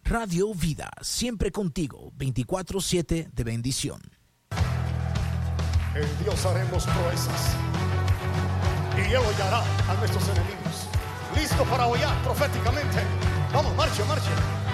Radio Vida, siempre contigo, 24/7 de bendición. En Dios haremos proezas y Él hollará a nuestros enemigos. Listo para hollar proféticamente. Vamos, marche, marche.